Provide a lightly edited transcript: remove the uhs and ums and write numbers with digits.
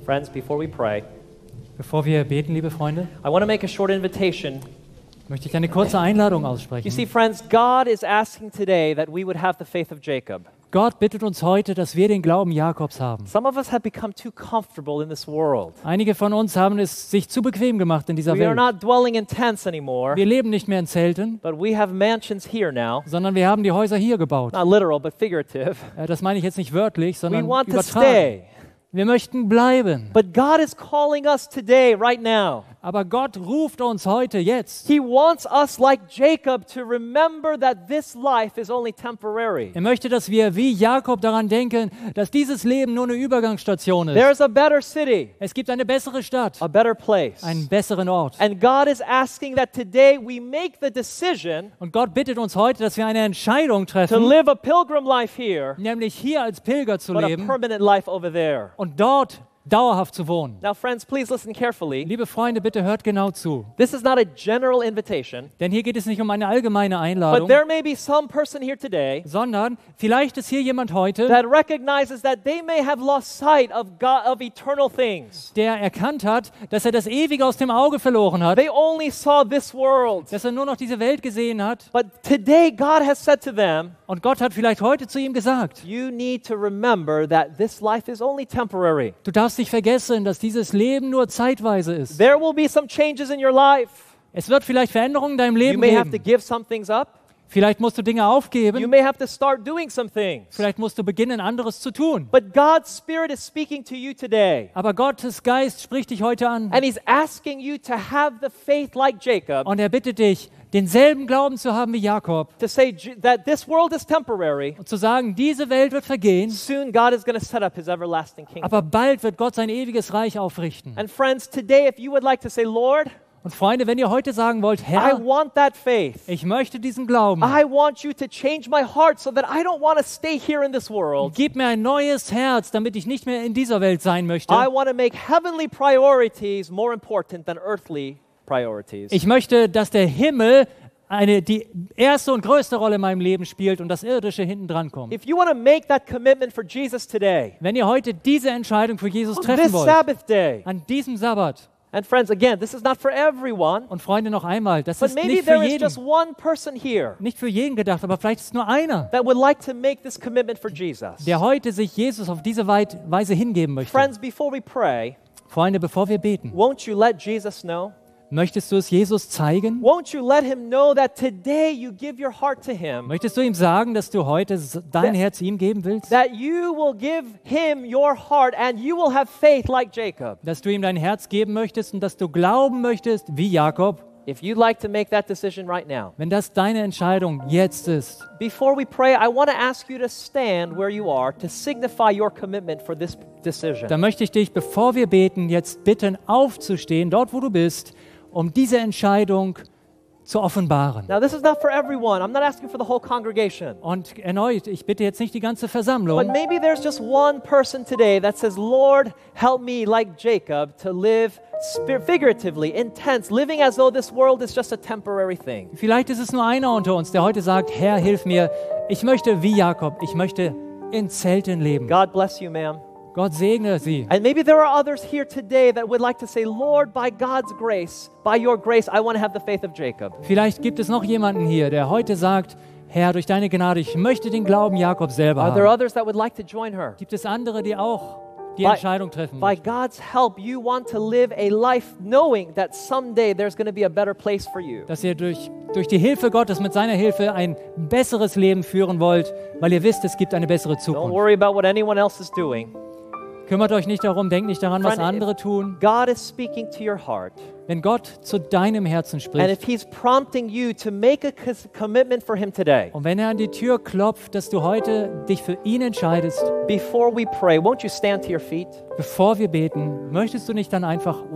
Friends, before we pray, Bevor wir beten, liebe Freunde, I want to make a short invitation. möchte ich eine kurze Einladung You aussprechen. see, friends, God is asking today that we would have the faith of Jacob. Gott bittet uns heute, dass wir den Glauben Jakobs haben. Some of us have become too comfortable in this world. Einige von uns haben es sich zu bequem gemacht in dieser We are Welt. not dwelling in tents anymore, Wir leben nicht mehr in Zelten, but we have mansions here now. sondern wir haben die Häuser hier gebaut. Not literal, but figurative. Das meine ich jetzt nicht wörtlich, We sondern want to übertragen. stay. Wir möchten bleiben. But God is calling us today, right now. Aber Gott ruft uns heute, jetzt. He wants us, like Jacob, to remember that this life is only temporary. Er möchte, dass wir wie Jakob daran denken, dass dieses Leben nur eine Übergangsstation ist. There's a better city, Es gibt eine bessere Stadt, a better place. einen besseren Ort. And God is asking that today we make the decision Und Gott bittet uns heute, dass wir eine Entscheidung to treffen, live a pilgrim life here, nämlich hier als Pilger zu but a leben permanent life over there. und dort dauerhaft zu wohnen. Now, friends, please listen carefully. Liebe Freunde, bitte hört genau zu. This is not a general invitation, Denn hier geht es nicht um eine allgemeine but Einladung, there may be some person here today sondern vielleicht ist hier jemand heute, that recognizes that they may have lost sight of God, of eternal things. der erkannt hat, dass er das Ewige aus dem Auge verloren hat, They only saw this world. dass er nur noch diese Welt gesehen hat. But today, God has said to them, Und Gott hat vielleicht heute zu ihm gesagt, you need to remember that this life is only temporary. du darfst nicht vergessen, dass dieses Leben nur zeitweise ist. There will be some changes in your life. Es wird vielleicht Veränderungen in deinem You Leben may have to geben. give some things up. Vielleicht musst du Dinge You aufgeben. may have to start doing some things. Vielleicht musst du beginnen, anderes zu tun. But God's Spirit is speaking to you today. Aber Gottes Geist spricht dich heute an. And He's asking you to have the faith like Jacob, Und er bittet dich, denselben Glauben zu haben wie Jakob. to say that this world is temporary. Und zu sagen, diese Welt wird vergehen, Soon God is going to set up His everlasting kingdom. aber bald wird Gott sein ewiges Reich aufrichten. And friends, today if you would like to say, Lord, Und Freunde, wenn ihr heute sagen wollt, I Herr, want that faith. ich möchte diesen Glauben, I want you to change my heart so that I don't want to stay here in this world. gib mir ein neues Herz, damit ich nicht mehr in dieser Welt sein möchte. I want to make heavenly priorities more important than earthly priorities. Ich möchte, dass der Himmel die erste und größte Rolle in meinem Leben spielt und das Irdische hinten dran kommt. If you want to make that commitment for Jesus today, Wenn ihr heute diese Entscheidung für Jesus on treffen this wollt, Sabbath day, an diesem Sabbat, and friends, again, this is not for everyone, und Freunde, noch einmal, das but ist maybe nicht für there is just jeden, one person here nicht für jeden gedacht, aber vielleicht ist nur einer, that would like to make this commitment for Jesus. der heute sich Jesus auf diese Weise hingeben möchte. Friends, before we pray, Freunde, bevor wir beten, won't you let Jesus know? möchtest du es Jesus zeigen? Won't you let Him know that today you give your heart to Him? Möchtest du ihm sagen, dass du heute dein Herz ihm geben willst? That you will give Him your heart and you will have faith like Jacob. Dass du ihm dein Herz geben möchtest und dass du glauben möchtest wie Jakob, If you'd like to make that decision right now, wenn das deine Entscheidung jetzt ist. before we pray, I want to ask you to stand where you are to signify your commitment for this decision. Dann möchte ich dich, bevor wir beten, jetzt bitten, aufzustehen, dort wo du bist, um diese Entscheidung zu offenbaren. Now, this is not for everyone. I'm not asking for the whole congregation. Und erneut, ich bitte jetzt nicht die ganze But Versammlung, maybe there's just one person today that says, Lord, help me like Jacob to live figuratively, intense, living as though this world is just a temporary thing. vielleicht ist es nur einer unter uns, der heute sagt, Herr, hilf mir, ich möchte wie Jakob, ich möchte in Zelten leben. God bless you, ma'am. Gott segne sie. And maybe there are others here today that would like to say, Lord, by God's grace, by your grace, I want to have the faith of Jacob. Vielleicht gibt es noch jemanden hier, der heute sagt, Herr, durch deine Gnade, ich möchte den Glauben Jakob selber Are there haben. others that would like to join her? Gibt es andere, die auch die By- Entscheidung treffen By möchten? God's help, you want to live a life knowing that someday there's going to be a better place for you. Dass ihr durch die Hilfe Gottes, mit seiner Hilfe, ein besseres Leben führen wollt, weil ihr wisst, es gibt eine bessere Don't Zukunft. worry about what anyone else is doing. Kümmert euch nicht darum, denkt nicht daran, was Friend, andere tun. God is speaking to your heart. Wenn Gott zu deinem Herzen And spricht if He's prompting you to make a commitment for Him today, und wenn er an die Tür klopft, dass du heute dich für ihn entscheidest, before we pray, won't you stand to your feet? bevor wir beten, möchtest du nicht dann einfach